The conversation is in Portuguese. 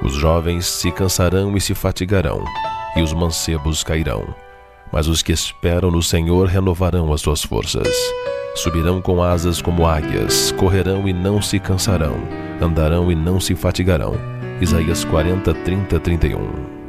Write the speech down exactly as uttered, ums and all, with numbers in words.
Os jovens se cansarão e se fatigarão, e os mancebos cairão. Mas os que esperam no Senhor renovarão as suas forças. Subirão com asas como águias, correrão e não se cansarão, andarão e não se fatigarão. Isaías quarenta, trinta, trinta e um.